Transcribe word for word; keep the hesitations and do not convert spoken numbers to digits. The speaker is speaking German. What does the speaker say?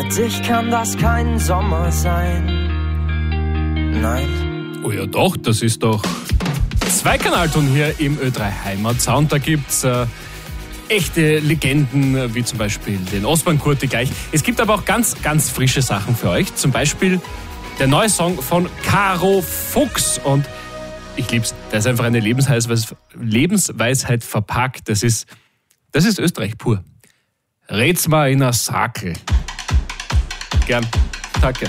dich kann das kein Sommer sein. Nein. Oh ja doch, das ist doch Zweikanalton hier im Ö drei Heimatsound. Da gibt's äh, echte Legenden, wie zum Beispiel den Osman Kurti gleich. Es gibt aber auch ganz, ganz frische Sachen für euch. Zum Beispiel der neue Song von Caro Fuchs. Und ich lieb's, der ist einfach eine Lebensweisheit, Lebensweisheit verpackt. Das ist, das ist Österreich pur. Red's mal in a Sakel. Gern. Danke.